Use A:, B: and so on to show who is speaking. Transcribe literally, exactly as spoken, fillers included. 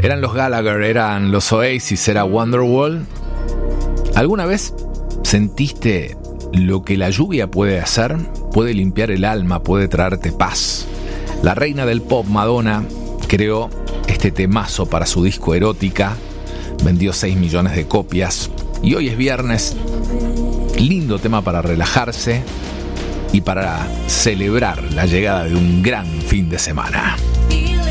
A: Eran los Gallagher, eran los Oasis, era Wonderwall. ¿Alguna vez sentiste lo que la lluvia puede hacer? Puede limpiar el alma, puede traerte paz. La reina del pop, Madonna, creó este temazo para su disco Erótica. Vendió seis millones de copias. Y hoy es viernes. Lindo tema para relajarse y para celebrar la llegada de un gran fin de semana.
B: Y